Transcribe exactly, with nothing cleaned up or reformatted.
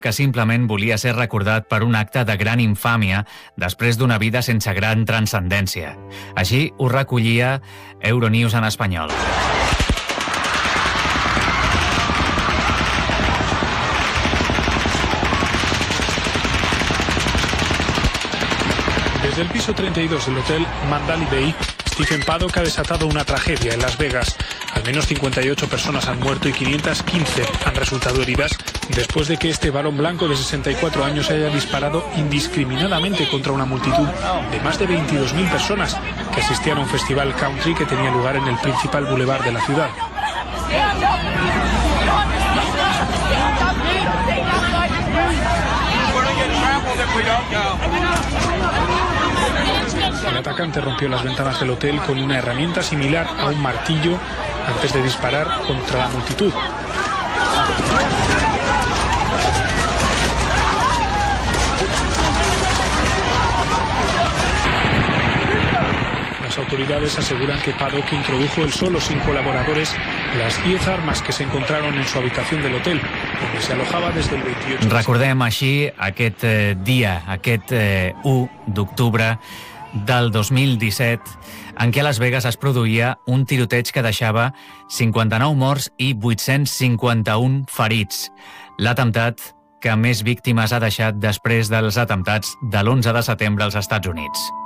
que simplement volia ser recordat per un acte de gran infàmia després d'una vida sense gran transcendència. Així ho recollia Euronews en espanyol. Desde el piso treinta y dos del hotel Mandalay Bay, Stephen Paddock ha desatado una tragedia en Las Vegas. Al menos cincuenta y ocho personas han muerto y quinientas quince han resultado heridas después de que este varón blanco de sesenta y cuatro años haya disparado indiscriminadamente contra una multitud de más de veintidós mil personas que asistían a un festival country que tenía lugar en el principal bulevar de la ciudad. El atacante rompió las ventanas del hotel con una herramienta similar a un martillo antes de disparar contra la multitud. Las autoridades aseguran que Paddock introdujo él solo, sin colaboradores, las diez armas que se encontraron en su habitación del hotel, donde se alojaba desde el veintiocho. Recordem així aquest eh, dia, aquest eh, u d'octubre del dos mil disset, en què a Las Vegas es produïa un tiroteig que deixava cinquanta-nou morts i vuit-cents cinquanta-un ferits. L'atemptat que més víctimes ha deixat després dels atemptats de l'onze de setembre als Estats Units.